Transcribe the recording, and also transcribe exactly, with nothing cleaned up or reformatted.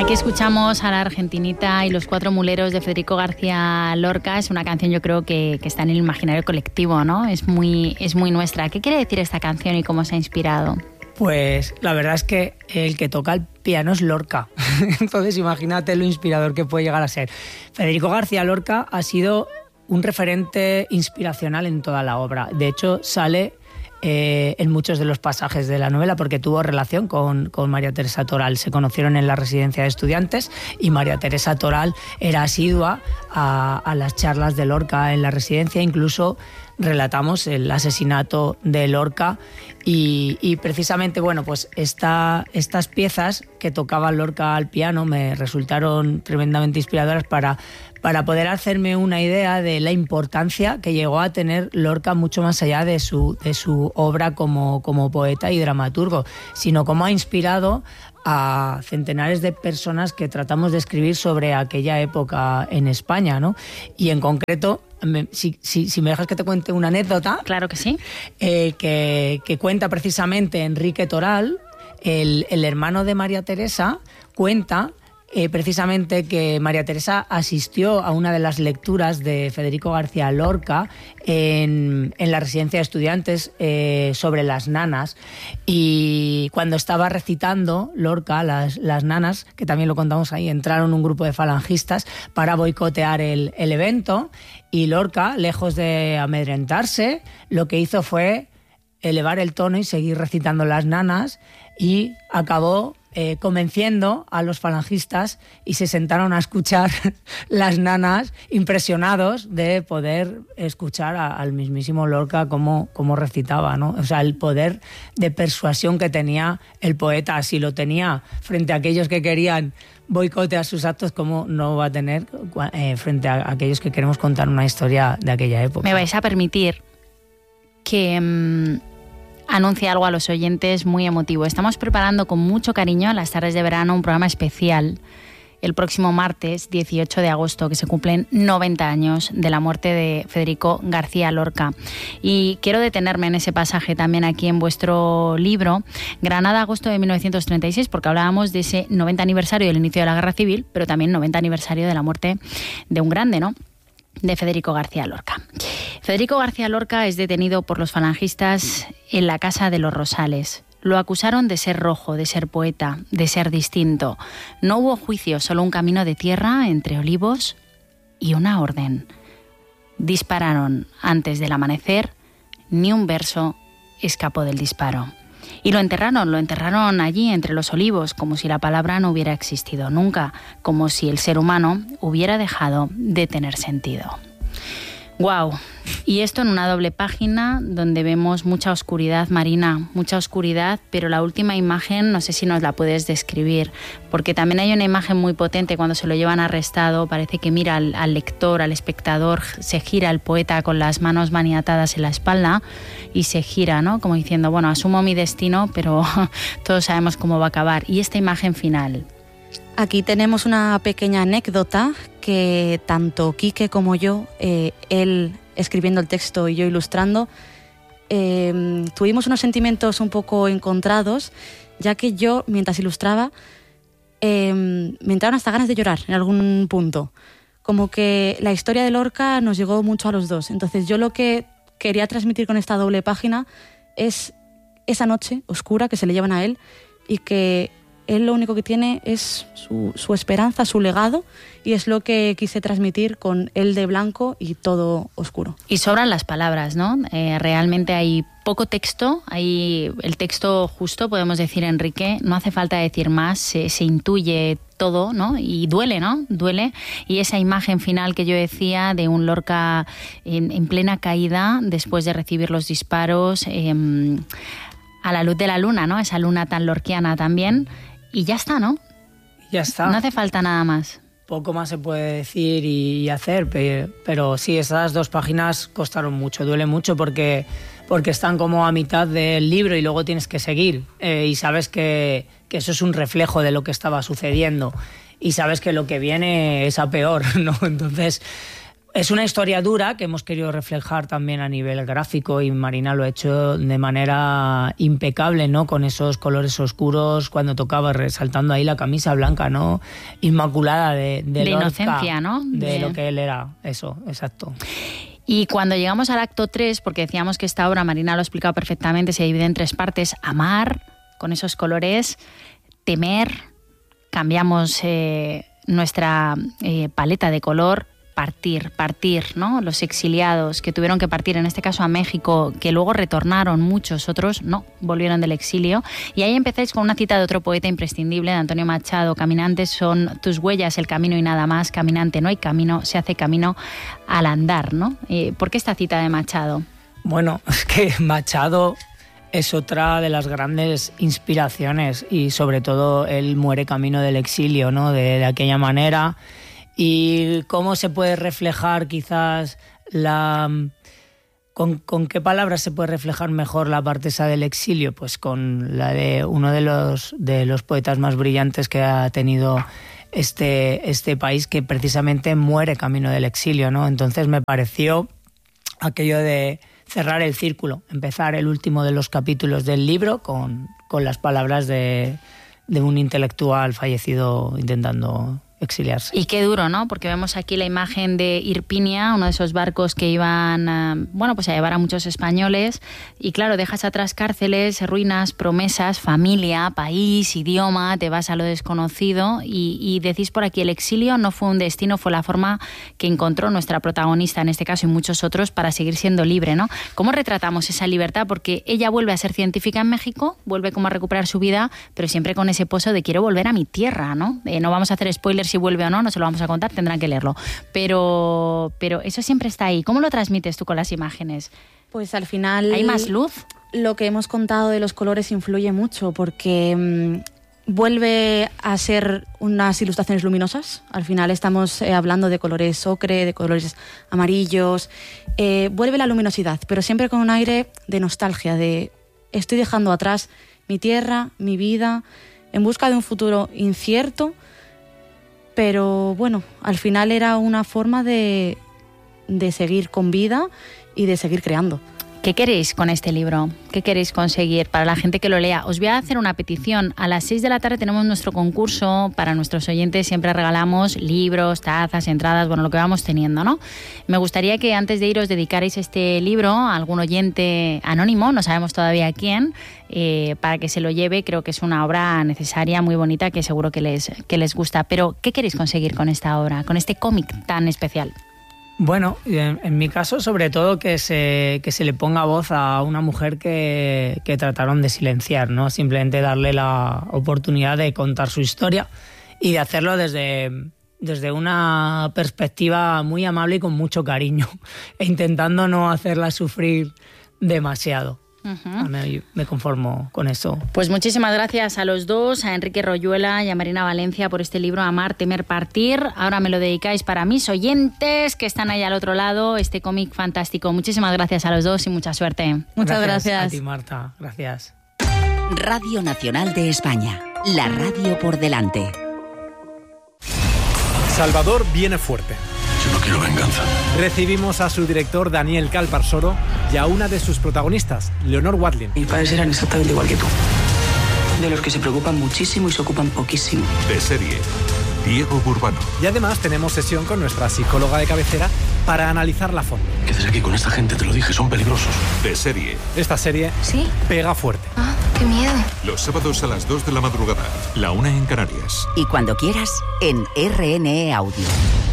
Aquí escuchamos a la Argentinita y los Cuatro Muleros de Federico García Lorca. Es una canción, yo creo, que, que está en el imaginario colectivo, ¿no? Es muy, es muy nuestra. ¿Qué quiere decir esta canción y cómo se ha inspirado? Pues la verdad es que el que toca el piano es Lorca. Entonces imagínate lo inspirador que puede llegar a ser. Federico García Lorca ha sido un referente inspiracional en toda la obra. De hecho, sale eh, en muchos de los pasajes de la novela porque tuvo relación con, con María Teresa Toral. Se conocieron en la residencia de estudiantes y María Teresa Toral era asidua a, a las charlas de Lorca en la residencia. Incluso relatamos el asesinato de Lorca y, y precisamente, bueno, pues esta, estas piezas que tocaba Lorca al piano me resultaron tremendamente inspiradoras para, para poder hacerme una idea de la importancia que llegó a tener Lorca mucho más allá de su, de su obra como, como poeta y dramaturgo, sino cómo ha inspirado a centenares de personas que tratamos de escribir sobre aquella época en España, ¿no? Y en concreto, si, si, si me dejas que te cuente una anécdota. Claro que sí. Eh, que, que cuenta precisamente Enrique Toral, el, el hermano de María Teresa, cuenta Eh, precisamente que María Teresa asistió a una de las lecturas de Federico García Lorca en, en la residencia de estudiantes eh, sobre las nanas, y cuando estaba recitando Lorca las, las nanas, que también lo contamos ahí, entraron un grupo de falangistas para boicotear el, el evento, y Lorca, lejos de amedrentarse, lo que hizo fue elevar el tono y seguir recitando las nanas, y acabó Eh, convenciendo a los falangistas y se sentaron a escuchar las nanas, impresionados de poder escuchar a, al mismísimo Lorca cómo, cómo recitaba, ¿no? O sea, el poder de persuasión que tenía el poeta, si lo tenía frente a aquellos que querían boicotear sus actos, ¿cómo no va a tener eh, frente a aquellos que queremos contar una historia de aquella época? Me vais a permitir que Mmm... anuncia algo a los oyentes muy emotivo. Estamos preparando con mucho cariño las tardes de verano un programa especial el próximo martes dieciocho de agosto, que se cumplen noventa años de la muerte de Federico García Lorca. Y quiero detenerme en ese pasaje también aquí en vuestro libro, Granada, agosto de mil novecientos treinta y seis, porque hablábamos de ese noventa aniversario del inicio de la Guerra Civil, pero también noventa aniversario de la muerte de un grande, ¿no?, de Federico García Lorca. Federico García Lorca es detenido por los falangistas en la Casa de los Rosales. Lo acusaron de ser rojo, de ser poeta, de ser distinto. No hubo juicio, solo un camino de tierra entre olivos y una orden. Dispararon antes del amanecer, ni un verso escapó del disparo. Y lo enterraron, lo enterraron allí entre los olivos, como si la palabra no hubiera existido nunca, como si el ser humano hubiera dejado de tener sentido. ¡Guau! Y esto en una doble página donde vemos mucha oscuridad, Marina, mucha oscuridad, pero la última imagen no sé si nos la puedes describir, porque también hay una imagen muy potente cuando se lo llevan arrestado, parece que mira al, al lector, al espectador, se gira el poeta con las manos maniatadas en la espalda y se gira, ¿no?, como diciendo, bueno, asumo mi destino, pero todos sabemos cómo va a acabar. Y esta imagen final. Aquí tenemos una pequeña anécdota que tanto Quique como yo, eh, él escribiendo el texto y yo ilustrando, eh, tuvimos unos sentimientos un poco encontrados, ya que yo, mientras ilustraba, eh, me entraron hasta ganas de llorar en algún punto. Como que la historia de Lorca nos llegó mucho a los dos. Entonces yo lo que quería transmitir con esta doble página es esa noche oscura que se le llevan a él y que él lo único que tiene es su, su esperanza, su legado, y es lo que quise transmitir con él de blanco y todo oscuro. Y sobran las palabras, ¿no? Eh, realmente hay poco texto, hay el texto justo, podemos decir, Enrique, no hace falta decir más, se, se intuye todo, ¿no? Y duele, ¿no? Duele. Y esa imagen final que yo decía de un Lorca en, en plena caída, después de recibir los disparos, eh, a la luz de la luna, ¿no? Esa luna tan lorquiana también. Y ya está, ¿no? Ya está. No hace falta nada más. Poco más se puede decir y hacer, pero, pero sí, esas dos páginas costaron mucho, duele mucho porque, porque están como a mitad del libro y luego tienes que seguir. Eh, y sabes que, que eso es un reflejo de lo que estaba sucediendo. Y sabes que lo que viene es a peor, ¿no? Entonces, Es una historia dura que hemos querido reflejar también a nivel gráfico y Marina lo ha hecho de manera impecable, ¿no? Con esos colores oscuros cuando tocaba, resaltando ahí la camisa blanca, ¿no? Inmaculada de, de, de Lorca, inocencia, ¿no? De, de lo que él era, eso, exacto. Y cuando llegamos al acto tres, porque decíamos que esta obra, Marina lo ha explicado perfectamente, se divide en tres partes: amar, con esos colores; temer, cambiamos eh, nuestra eh, paleta de color; partir, partir, ¿no? Los exiliados que tuvieron que partir, en este caso a México, que luego retornaron, muchos otros no, volvieron del exilio. Y ahí empezáis con una cita de otro poeta imprescindible, de Antonio Machado: caminantes son tus huellas, el camino y nada más; caminante no hay camino, se hace camino al andar, ¿no? Eh, ¿Por qué esta cita de Machado? Bueno, es que Machado es otra de las grandes inspiraciones y sobre todo él muere camino del exilio, ¿no? De, de aquella manera. Y cómo se puede reflejar quizás la... Con, ¿Con qué palabras se puede reflejar mejor la parte esa del exilio? Pues con la de uno de los, de los poetas más brillantes que ha tenido este, este país, que precisamente muere camino del exilio, ¿no? Entonces me pareció aquello de cerrar el círculo, empezar el último de los capítulos del libro con, con las palabras de, de un intelectual fallecido intentando exiliarse. Y qué duro, ¿no? Porque vemos aquí la imagen de Irpinia, uno de esos barcos que iban, uh, bueno, pues a llevar a muchos españoles, y claro, dejas atrás cárceles, ruinas, promesas, familia, país, idioma, te vas a lo desconocido y, y decís por aquí: el exilio no fue un destino, fue la forma que encontró nuestra protagonista, en este caso, y muchos otros, para seguir siendo libre, ¿no? ¿Cómo retratamos esa libertad? Porque ella vuelve a ser científica en México, vuelve como a recuperar su vida, pero siempre con ese pozo de quiero volver a mi tierra, ¿no? Eh, no vamos a hacer spoilers si vuelve o no, no se lo vamos a contar, tendrán que leerlo. Pero, pero eso siempre está ahí. ¿Cómo lo transmites tú con las imágenes? Pues al final... ¿Hay más luz? Lo que hemos contado de los colores influye mucho porque mmm, vuelve a ser unas ilustraciones luminosas. Al final estamos eh, hablando de colores ocre, de colores amarillos. Eh, vuelve la luminosidad, pero siempre con un aire de nostalgia, de estoy dejando atrás mi tierra, mi vida, en busca de un futuro incierto. Pero bueno, al final era una forma de, de seguir con vida y de seguir creando. ¿Qué queréis con este libro? ¿Qué queréis conseguir para la gente que lo lea? Os voy a hacer una petición. A las seis de la tarde tenemos nuestro concurso para nuestros oyentes. Siempre regalamos libros, tazas, entradas, bueno, lo que vamos teniendo, ¿no? Me gustaría que antes de iros dedicarais este libro a algún oyente anónimo, no sabemos todavía quién, eh, para que se lo lleve. Creo que es una obra necesaria, muy bonita, que seguro que les, que les gusta. Pero, ¿qué queréis conseguir con esta obra, con este cómic tan especial? Bueno, en, en mi caso, sobre todo que se, que se le ponga voz a una mujer que, que trataron de silenciar, ¿no? Simplemente darle la oportunidad de contar su historia y de hacerlo desde, desde una perspectiva muy amable y con mucho cariño, e intentando no hacerla sufrir demasiado. Uh-huh. Me, me conformo con eso. Pues muchísimas gracias a los dos, a Enrique Royuela y a Marina Valencia, por este libro Amar, Temer, Partir. Ahora me lo dedicáis para mis oyentes que están ahí al otro lado, este cómic fantástico. Muchísimas gracias a los dos y mucha suerte. Muchas gracias. gracias. A ti, Marta. Gracias. Radio Nacional de España. La radio por delante. Salvador viene fuerte. Yo no quiero venganza. Recibimos a su director Daniel Calparsoro y a una de sus protagonistas, Leonor Watling. Mis padres eran exactamente igual que tú. De los que se preocupan muchísimo y se ocupan poquísimo. De serie, Diego Burbano. Y además tenemos sesión con nuestra psicóloga de cabecera para analizarla a fondo. ¿Qué haces aquí con esta gente? Te lo dije, son peligrosos. De serie. Esta serie ¿Sí? Pega fuerte. Ah, qué miedo. Los sábados a las dos de la madrugada, la una en Canarias. Y cuando quieras, en R N E Audio.